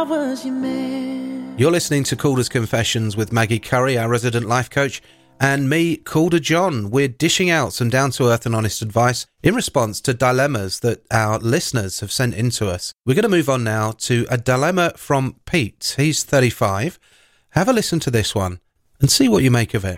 You're listening to Calder's Confessions with Maggie Curry, our resident life coach, and me, Calder John. We're dishing out some down-to-earth and honest advice in response to dilemmas that our listeners have sent in to us. We're going to move on now to a dilemma from Pete. He's 35. Have a listen to this one and see what you make of it.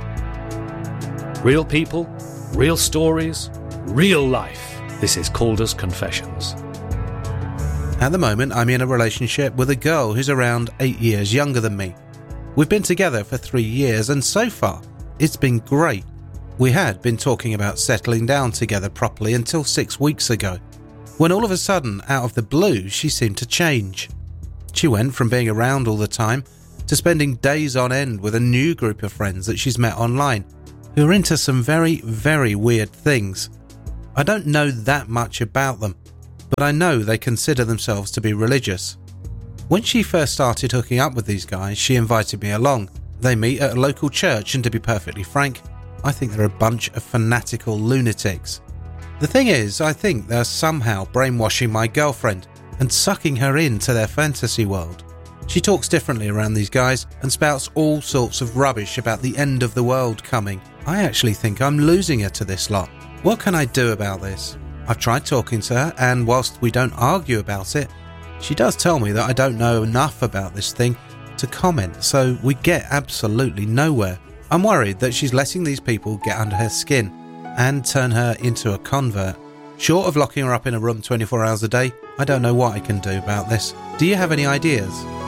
Real people, real stories, real life. This is Calder's Confessions. At the moment, I'm in a relationship with a girl who's around 8 years younger than me. We've been together for 3 years, and so far, it's been great. We had been talking about settling down together properly until 6 weeks ago, when all of a sudden, out of the blue, she seemed to change. She went from being around all the time to spending days on end with a new group of friends that she's met online, who are into some very, very weird things. I don't know that much about them, but I know they consider themselves to be religious. When she first started hooking up with these guys, she invited me along. They meet at a local church, and to be perfectly frank, I think they're a bunch of fanatical lunatics. The thing is, I think they're somehow brainwashing my girlfriend and sucking her into their fantasy world. She talks differently around these guys and spouts all sorts of rubbish about the end of the world coming. I actually think I'm losing her to this lot. What can I do about this? I've tried talking to her, and whilst we don't argue about it, she does tell me that I don't know enough about this thing to comment, so we get absolutely nowhere. I'm worried that she's letting these people get under her skin and turn her into a convert. Short of locking her up in a room 24 hours a day, I don't know what I can do about this. Do you have any ideas?